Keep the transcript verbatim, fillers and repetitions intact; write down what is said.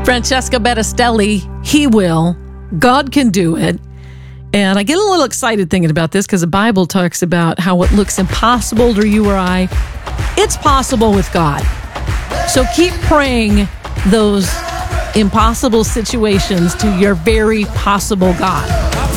Francesca Battistelli, He will. God can do it. And I get a little excited thinking about this because the Bible talks about how what looks impossible to you or I, it's possible with God. So keep praying those impossible situations to your very possible God.